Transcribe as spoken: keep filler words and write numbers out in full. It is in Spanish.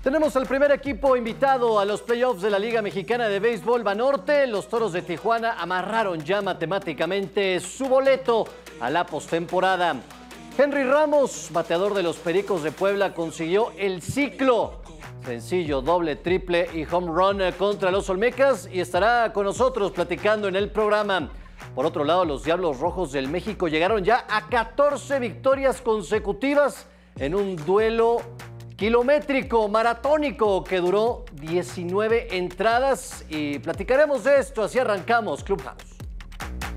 Tenemos al primer equipo invitado a los playoffs de la Liga Mexicana de Béisbol Banorte. Los Toros de Tijuana amarraron ya matemáticamente su boleto a la postemporada. Henry Ramos, bateador de los Pericos de Puebla, consiguió el ciclo. Sencillo, doble, triple y home run contra los Olmecas y estará con nosotros platicando en el programa. Por otro lado, los Diablos Rojos del México llegaron ya a catorce victorias consecutivas en un duelo kilométrico, maratónico, que duró diecinueve entradas y platicaremos de esto, así arrancamos Clubhouse.